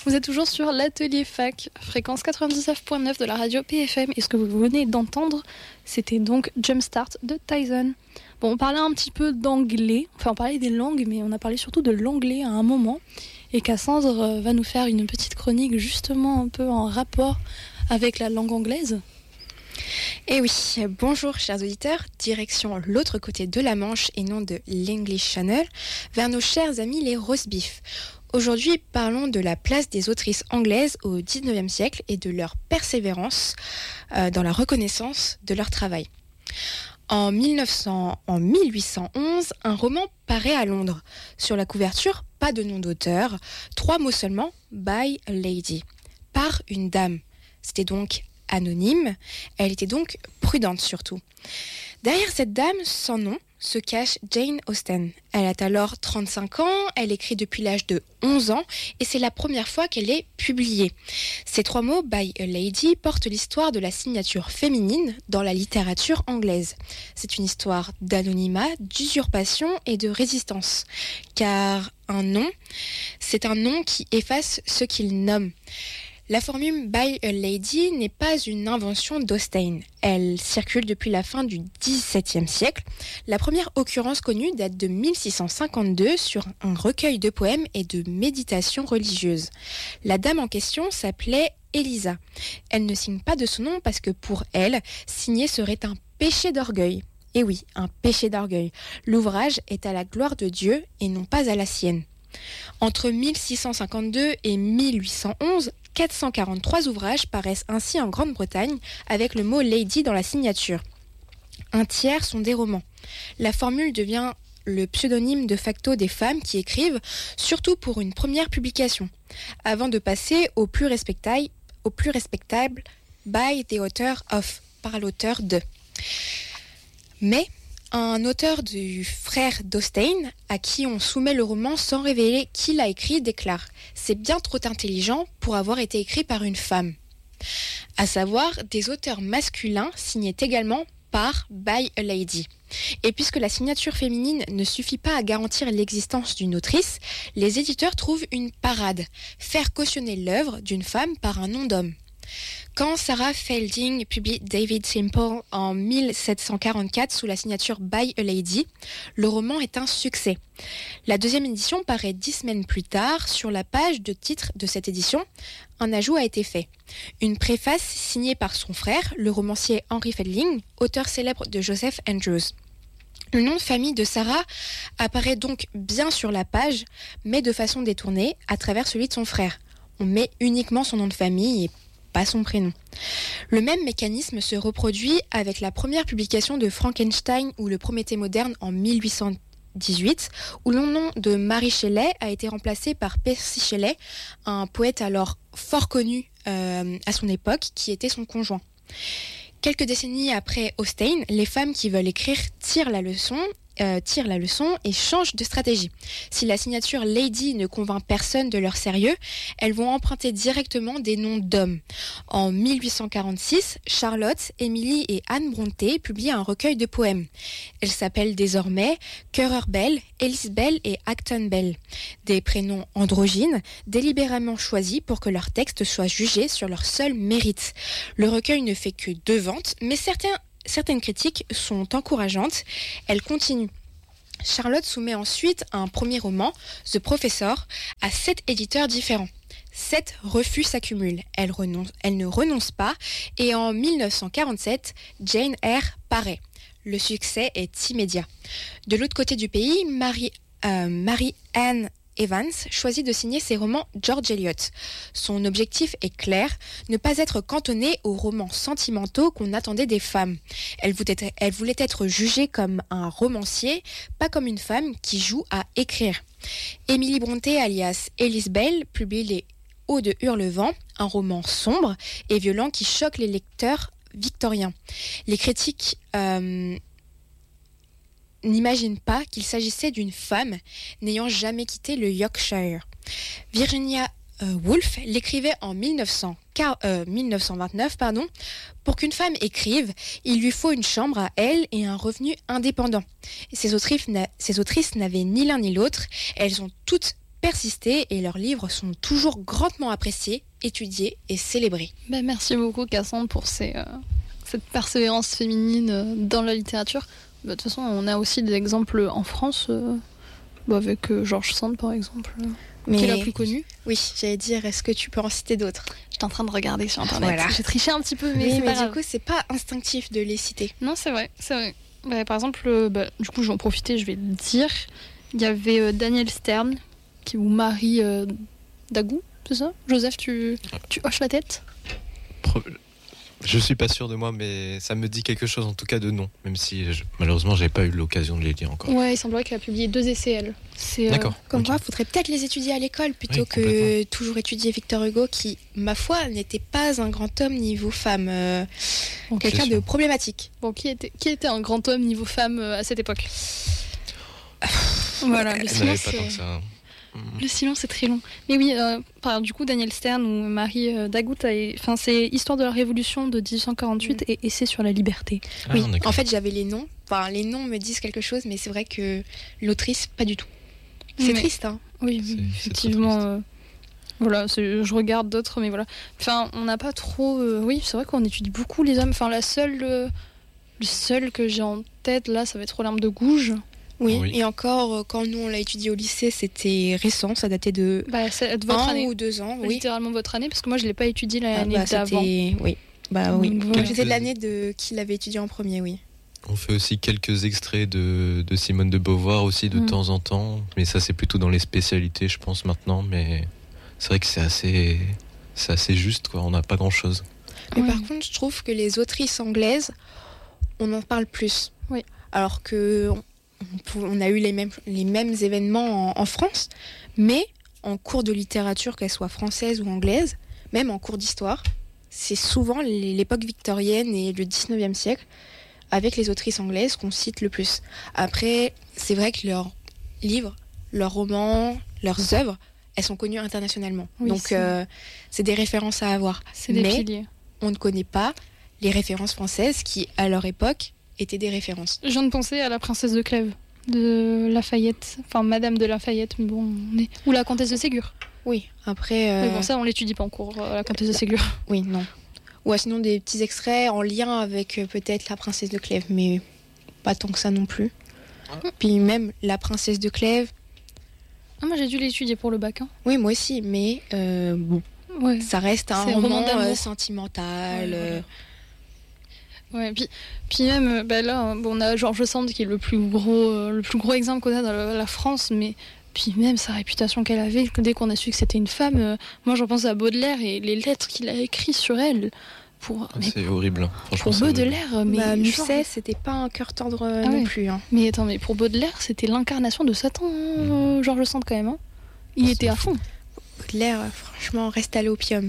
Vous êtes toujours sur l'Atelier Fac, fréquence 99.9 de la radio PFM. Et ce que vous venez d'entendre, c'était donc Jumpstart de Tyson. Bon, on parlait un petit peu d'anglais, enfin on parlait des langues, mais on a parlé surtout de l'anglais à un moment. Et Cassandre va nous faire une petite chronique justement un peu en rapport avec la langue anglaise. Et oui, bonjour chers auditeurs, direction l'autre côté de la Manche et non de l'English Channel, vers nos chers amis les roast beef. Aujourd'hui, parlons de la place des autrices anglaises au XIXe siècle et de leur persévérance dans la reconnaissance de leur travail. En 1811, un roman paraît à Londres. Sur la couverture, pas de nom d'auteur, 3 mots seulement, by a lady, par une dame. C'était donc anonyme, elle était donc prudente surtout. Derrière cette dame sans nom se cache Jane Austen. Elle a alors 35 ans, elle écrit depuis l'âge de 11 ans et c'est la première fois qu'elle est publiée. Ces 3 mots, by a lady, portent l'histoire de la signature féminine dans la littérature anglaise. C'est une histoire d'anonymat, d'usurpation et de résistance. Car un nom, c'est un nom qui efface ce qu'il nomme. La formule by a lady n'est pas une invention d'Austen. Elle circule depuis la fin du XVIIe siècle. La première occurrence connue date de 1652 sur un recueil de poèmes et de méditations religieuses. La dame en question s'appelait Elisa. Elle ne signe pas de son nom parce que pour elle, signer serait un péché d'orgueil. Et oui, un péché d'orgueil. L'ouvrage est à la gloire de Dieu et non pas à la sienne. Entre 1652 et 1811, 443 ouvrages paraissent ainsi en Grande-Bretagne avec le mot « lady » dans la signature. Un tiers sont des romans. La formule devient le pseudonyme de facto des femmes qui écrivent, surtout pour une première publication, avant de passer au plus respectable « by the author of », par l'auteur de. Mais un auteur du frère d'Austen, à qui on soumet le roman sans révéler qui l'a écrit, déclare « C'est bien trop intelligent pour avoir été écrit par une femme ». À savoir, des auteurs masculins signaient également par « by a lady ». Et puisque la signature féminine ne suffit pas à garantir l'existence d'une autrice, les éditeurs trouvent une parade, faire cautionner l'œuvre d'une femme par un nom d'homme. Quand Sarah Fielding publie David Semple en 1744 sous la signature By a Lady, le roman est un succès. La deuxième édition paraît 10 semaines plus tard. Sur la page de titre de cette édition, un ajout a été fait. Une préface signée par son frère, le romancier Henry Fielding, auteur célèbre de Joseph Andrews. Le nom de famille de Sarah apparaît donc bien sur la page, mais de façon détournée à travers celui de son frère. On met uniquement son nom de famille et pas son prénom. Le même mécanisme se reproduit avec la première publication de Frankenstein ou le Prométhée moderne en 1818, où le nom de Mary Shelley a été remplacé par Percy Shelley, un poète alors fort connu à son époque, qui était son conjoint. Quelques décennies après Austen, les femmes qui veulent écrire tirent la leçon et changent de stratégie. Si la signature Lady ne convainc personne de leur sérieux, elles vont emprunter directement des noms d'hommes. En 1846, Charlotte, Emily et Anne Brontë publient un recueil de poèmes. Elles s'appellent désormais Currer Bell, Ellis Bell et Acton Bell. Des prénoms androgynes, délibérément choisis pour que leurs textes soient jugés sur leur seul mérite. Le recueil ne fait que 2 ventes, mais certaines critiques sont encourageantes. Elle continue. Charlotte soumet ensuite un premier roman, The Professor, à 7 éditeurs différents. 7 refus s'accumulent. Elle ne renonce pas et en 1947, Jane Eyre paraît. Le succès est immédiat. De l'autre côté du pays, Mary-Anne Evans choisit de signer ses romans George Eliot. Son objectif est clair, ne pas être cantonnée aux romans sentimentaux qu'on attendait des femmes. Elle voulait être jugée comme un romancier, pas comme une femme qui joue à écrire. Emily Brontë, alias Ellis Bell, publie Les Hauts de Hurlevent, un roman sombre et violent qui choque les lecteurs victoriens. Les critiques n'imaginent pas qu'il s'agissait d'une femme n'ayant jamais quitté le Yorkshire. Virginia Woolf l'écrivait en 1929. Pour qu'une femme écrive, il lui faut une chambre à elle et un revenu indépendant. Ces autrices n'avaient ni l'un ni l'autre. Elles ont toutes persisté et leurs livres sont toujours grandement appréciés, étudiés et célébrés. Merci beaucoup Cassandre pour cette persévérance féminine dans la littérature. De toute façon, on a aussi des exemples en France, avec George Sand par exemple, qui est la plus connue. Oui, j'allais dire, est-ce que tu peux en citer d'autres ? J'étais en train de regarder sur internet. Voilà. J'ai triché un petit peu, mais c'est pas grave. Du coup, c'est pas instinctif de les citer. Non, c'est vrai. Par exemple, du coup, je vais en profiter, je vais le dire. Il y avait Daniel Stern, ou Marie Dagou, c'est ça ? Joseph, tu hoches la tête ? Je suis pas sûr de moi, mais ça me dit quelque chose en tout cas de nom, même si malheureusement j'ai pas eu l'occasion de les lire encore. Ouais, il semblerait qu'elle a publié 2 essais, elle. D'accord. Comme quoi, il faudrait peut-être les étudier à l'école plutôt que toujours étudier Victor Hugo, qui, ma foi, n'était pas un grand homme niveau femme. Quelqu'un de problématique. Bon, qui était un grand homme niveau femme à cette époque ? Voilà, le silence. Pas tant que ça. Le silence est très long. Mais oui, du coup, Daniel Stern ou Marie Dagout, c'est Histoire de la Révolution de 1848 et Essai sur la liberté. Oui, en fait, j'avais les noms. Enfin, les noms me disent quelque chose, mais c'est vrai que l'autrice, pas du tout. C'est triste, hein. Oui, effectivement. Voilà, je regarde d'autres, mais voilà. Enfin, on n'a pas trop... oui, c'est vrai qu'on étudie beaucoup les hommes. Enfin, le seul que j'ai en tête, là, ça va être Olympe de Gouges. Oui, et encore, quand nous on l'a étudié au lycée, c'était récent, ça datait de votre 1 année. ou 2 ans. Oui. Littéralement votre année, parce que moi je ne l'ai pas étudié l'année d'avant. Oui, j'étais de l'année qui l'avait étudié en premier, oui. On fait aussi quelques extraits de Simone de Beauvoir aussi de temps en temps, mais ça c'est plutôt dans les spécialités je pense maintenant, mais c'est vrai que c'est assez juste, quoi. On n'a pas grand-chose. Mais par contre, je trouve que les autrices anglaises, on en parle plus. Oui. Alors que... on a eu les mêmes événements en France, mais en cours de littérature, qu'elle soit française ou anglaise, même en cours d'histoire, c'est souvent l'époque victorienne et le 19e siècle, avec les autrices anglaises qu'on cite le plus. Après, c'est vrai que leurs livres, leurs romans, leurs œuvres, elles sont connues internationalement. Oui, donc c'est des références à avoir. C'est des piliers. On ne connaît pas les références françaises qui, à leur époque, étaient des références. Je viens de penser à la princesse de Clèves de Lafayette, enfin Madame de Lafayette, mais bon, ou la comtesse de Ségur. Oui, après... Mais bon, ça on l'étudie pas en cours, la comtesse de Ségur. Oui, non. Ou sinon des petits extraits en lien avec peut-être la princesse de Clèves, mais pas tant que ça non plus. Puis même la princesse de Clèves... Ah, moi j'ai dû l'étudier pour le bac. Hein. Oui, moi aussi, mais bon, ça reste un roman sentimental... Ouais, puis même là, on a George Sand qui est le plus gros exemple qu'on a dans la France, mais puis même sa réputation qu'elle avait, dès qu'on a su que c'était une femme, moi j'en pense à Baudelaire et les lettres qu'il a écrites sur elle. C'est horrible, hein. Franchement. Pour Baudelaire, mais Musset, c'était pas un cœur tendre non plus. Hein. Mais attends, mais pour Baudelaire, c'était l'incarnation de Satan, George Sand quand même. Hein. Il était à fond. Baudelaire, franchement, reste à l'opium.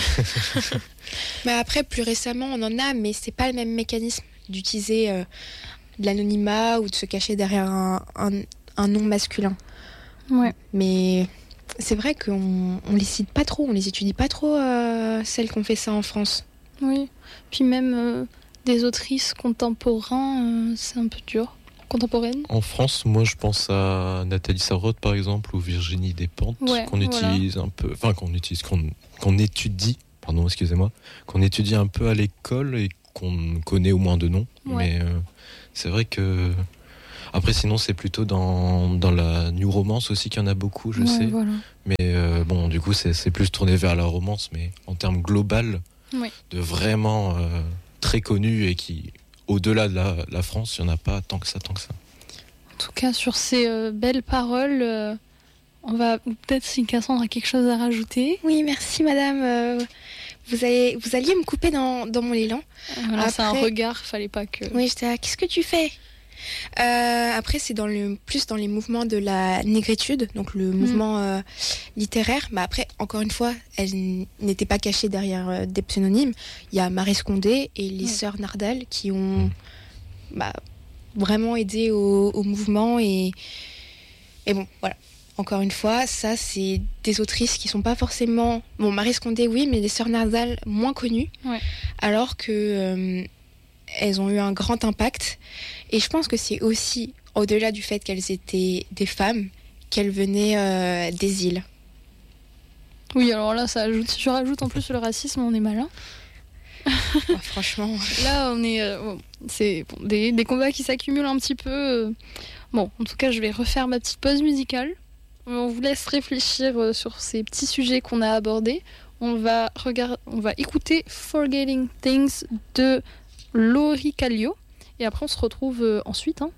Mais après, plus récemment, on en a, mais c'est pas le même mécanisme d'utiliser de l'anonymat ou de se cacher derrière un nom masculin. Ouais. Mais c'est vrai qu'on les cite pas trop, on les étudie pas trop, celles qui ont fait ça en France. Oui. Puis même des autrices contemporaines, c'est un peu dur. Contemporaines. En France, moi je pense à Nathalie Sarraute par exemple, ou Virginie Despentes, qu'on utilise un peu, enfin qu'on étudie, pardon, excusez-moi, qu'on étudie un peu à l'école et qu'on connaît au moins de nom. Mais c'est vrai que après sinon c'est plutôt dans la new romance aussi qu'il y en a beaucoup, je sais. Voilà. Mais bon, du coup c'est plus tourné vers la romance, mais en termes global, de vraiment très connu et qui au-delà de la France, il n'y en a pas tant que ça. En tout cas, sur ces belles paroles, on va peut-être, si Cassandre a quelque chose à rajouter. Oui, merci madame. Vous alliez me couper dans mon élan. Voilà, après, c'est un regard, fallait pas que... Oui, j'étais là, qu'est-ce que tu fais ? Après, c'est plus dans les mouvements de la négritude, donc le mouvement littéraire. Mais après, encore une fois, elle n'était pas cachée derrière des pseudonymes. Il y a Maryse Condé et les sœurs Nardal qui ont vraiment aidé au mouvement. Et bon, voilà. Encore une fois, ça, c'est des autrices qui sont pas forcément... Bon, Maryse Condé, oui, mais les sœurs Nardal, moins connues. Ouais. Alors que... elles ont eu un grand impact et je pense que c'est aussi au-delà du fait qu'elles étaient des femmes qu'elle venait des îles. Oui, alors là, je rajoute en plus le racisme, on est malin. Franchement. Là, on est. C'est des combats qui s'accumulent un petit peu. Bon, en tout cas, je vais refaire ma petite pause musicale. On vous laisse réfléchir sur ces petits sujets qu'on a abordés. On va écouter Forgetting Things de Laurie Kallio. Et après, on se retrouve ensuite